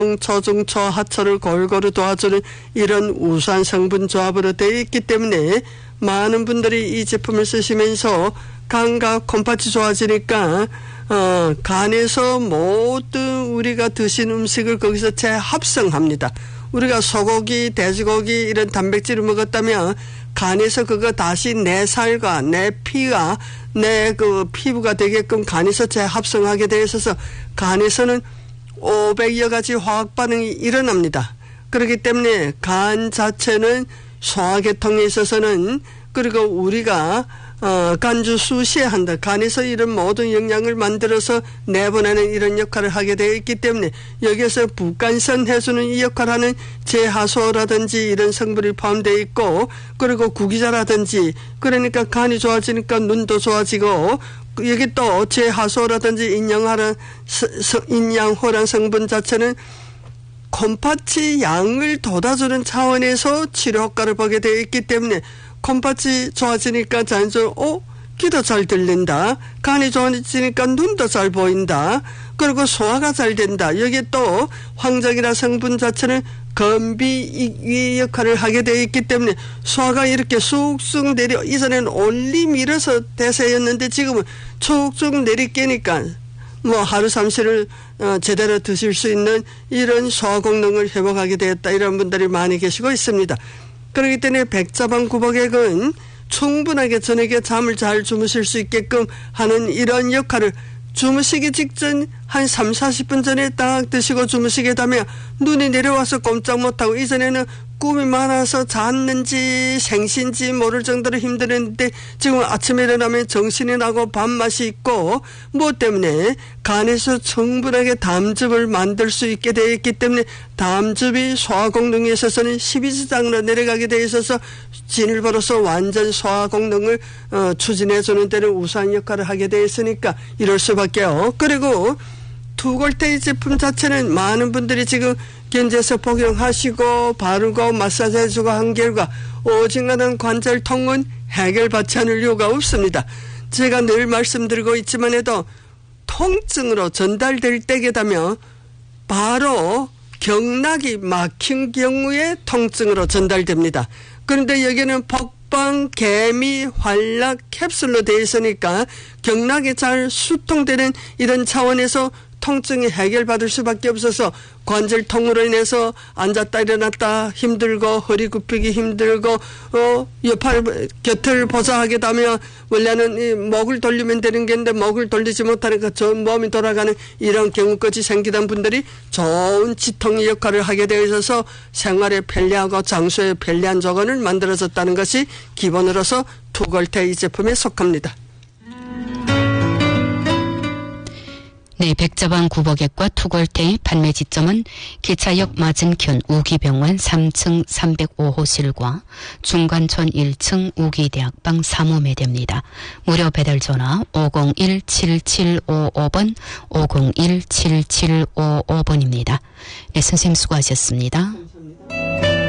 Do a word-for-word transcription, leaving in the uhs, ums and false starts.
초중, 초하초를 골고루 도와주는 이런 우수한 성분 조합으로 되어 있기 때문에 많은 분들이 이 제품을 쓰시면서 간과 콩팥이 좋아지니까 어, 간에서 모든 우리가 드신 음식을 거기서 재합성합니다. 우리가 소고기, 돼지고기 이런 단백질을 먹었다면 간에서 그거 다시 내 살과 내 피가 내 그 피부가 되게끔 간에서 재합성하게 되어 있어서 간에서는 오백여 가지 화학 반응이 일어납니다. 그렇기 때문에 간 자체는 소화계통에 있어서는 그리고 우리가 어, 간주 수시한다. 간에서 이런 모든 영양을 만들어서 내보내는 이런 역할을 하게 되어 있기 때문에 여기에서 북간선 해주는 이 역할을 하는 제하소라든지 이런 성분이 포함되어 있고 그리고 구기자라든지 그러니까 간이 좋아지니까 눈도 좋아지고 여기 또 제하소라든지 인양하란, 인양호란 성분 자체는 콩팥이 양을 돋아주는 차원에서 치료 효과를 보게 되어 있기 때문에 콩팥이 좋아지니까 자연적으로 어? 귀도 잘 들린다. 간이 좋아지니까 눈도 잘 보인다. 그리고 소화가 잘 된다. 여기에 또 황정이라 성분 자체는 건비위 역할을 하게 되어 있기 때문에 소화가 이렇게 쑥쑥 내려 이전에는 올리 밀어서 대세였는데 지금은 쭉 내리깨니까 뭐 하루 삼시를 어, 제대로 드실 수 있는 이런 소화功能을 회복하게 되었다. 이런 분들이 많이 계시고 있습니다. 그렇기 때문에 백자방 구복액은 충분하게 저녁에 잠을 잘 주무실 수 있게끔 하는 이런 역할을 주무시기 직전 한 삼, 사십 분 전에 딱 드시고 주무시게 되면 눈이 내려와서 꼼짝 못하고 이전에는 꿈이 많아서 잤는지 생신지 모를 정도로 힘들었는데 지금 아침에 일어나면 정신이 나고 밥맛이 있고 뭐 때문에 간에서 충분하게 담즙을 만들 수 있게 되어 있기 때문에 담즙이 소화功能에 있어서는 십이 지장으로 내려가게 되어 있어서 진일보로서 완전 소화功能을 어, 추진해 주는 데는 우수한 역할을 하게 되어 있으니까 이럴 수밖에요. 그리고 투골테이 제품 자체는 많은 분들이 지금 현재에서 복용하시고 바르고 마사지 해주고 한 결과 오직나는 관절통은 해결받지 않을 이유가 없습니다. 제가 늘 말씀드리고 있지만 해도 통증으로 전달될 때게 되면 바로 경락이 막힌 경우에 통증으로 전달됩니다. 그런데 여기는 복방, 개미, 활락, 캡슐로 되어 있으니까 경락이 잘 수통되는 이런 차원에서 통증이 해결받을 수밖에 없어서 관절통으로 인해서 앉았다 일어났다 힘들고 허리 굽히기 힘들고 어 옆팔 곁을 보자하게 되면 원래는 이 목을 돌리면 되는 게인데 목을 돌리지 못하니까 전 몸이 돌아가는 이런 경우까지 생기던 분들이 좋은 지통의 역할을 하게 되어 있어서 생활에 편리하고 장소에 편리한 조건을 만들어졌다는 것이 기본으로서 투골테이 제품에 속합니다. 네, 백자방 구복액과 투골테이 판매 지점은 기차역 맞은편 우기병원 삼 층 삼백오 호실과 중관촌 일 층 우기대학방 삼 호 매대입니다. 무료 배달 전화 오공일 칠칠오오 번 오공일 칠칠오오 번입니다. 네, 선생님 수고하셨습니다.